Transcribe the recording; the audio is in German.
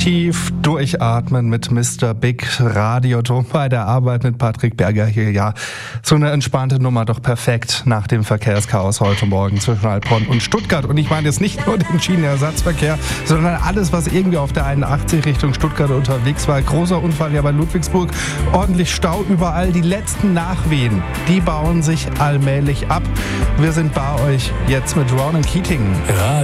Tief durchatmen mit Mr. Big Radioton bei der Arbeit mit Patrick Berger hier. Ja, so eine entspannte Nummer, doch perfekt nach dem Verkehrschaos heute Morgen zwischen Heilbronn und Stuttgart. Und ich meine jetzt nicht nur den Schienenersatzverkehr, sondern alles, was irgendwie auf der 81 Richtung Stuttgart unterwegs war. Großer Unfall ja bei Ludwigsburg, ordentlich Stau überall. Die letzten Nachwehen, die bauen sich allmählich ab. Wir sind bei euch jetzt mit Ronan Keating.